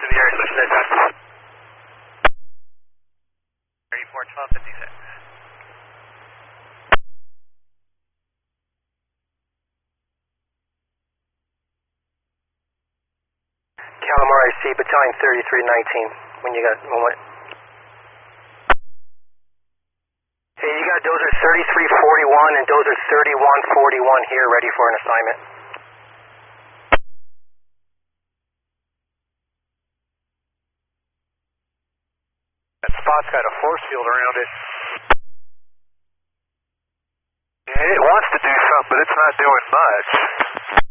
to the area, switch that down. 341256. Calamar IC, Battalion 3319, when you got a moment. Hey, you got dozer 3341 and dozer 3141 here, ready for an assignment. That spot's got a force field around it. Yeah, it wants to do something, but it's not doing much.